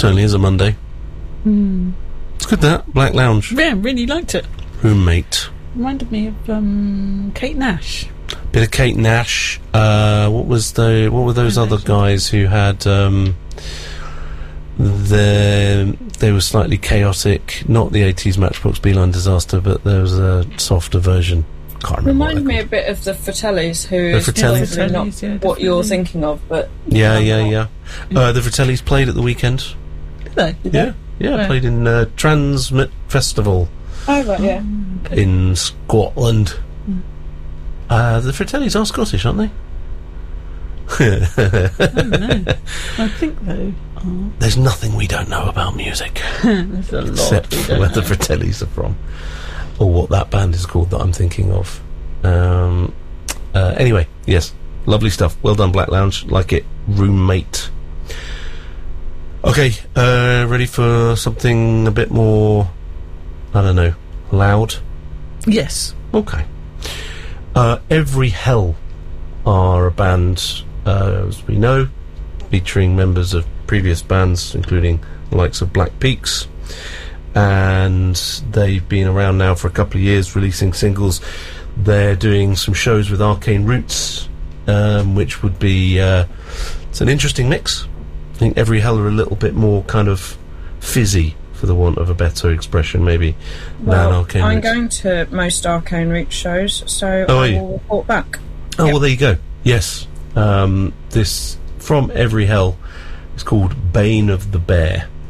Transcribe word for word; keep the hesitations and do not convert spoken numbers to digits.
Certainly is a Monday. Mm. It's good, that. Black Lounge. Yeah, really liked it. Roommate. Reminded me of um, Kate Nash. Bit of Kate Nash. Uh, what was the? What were those Kate other Nash. guys who had? Um, the they were slightly chaotic. Not the eighties Matchbox Beeline Disaster, but there was a softer version. Can't remember. Reminded what me they're a bit of the Fratellis, who The is Fratellis? probably not Fratellis, yeah, what definitely. you're thinking of, but called. Yeah, yeah, yeah. Uh, the Fratellis played at the weekend. Did they? Did Yeah, yeah. Where? Played in uh, Transmit Festival oh right, yeah. in Scotland. Uh, the Fratellis are Scottish, aren't they? I don't know. I think they are. There's nothing we don't know about music. There's a lot. Except we for don't where know. the Fratellis are from, or what that band is called that I'm thinking of. Um, uh, anyway, yes, lovely stuff. Well done, Black Lounge. Like it, Roommate. Okay, uh, ready for something a bit more, I don't know, loud? Yes. Okay. Uh, Every Hell are a band, uh, as we know, featuring members of previous bands, including the likes of Black Peaks, and they've been around now for a couple of years, releasing singles. They're doing some shows with Arcane Roots, um, which would be uh, it's an interesting mix. I think Every Hell are a little bit more kind of fizzy, for the want of a better expression, maybe, than Well, Arcane I'm Roots. going to most Arcane Roots shows, so Oh, are I you? will report back. Oh, Yep. well, there you go. Yes. Um, this, from Every Hell, is called Bane of the Bear.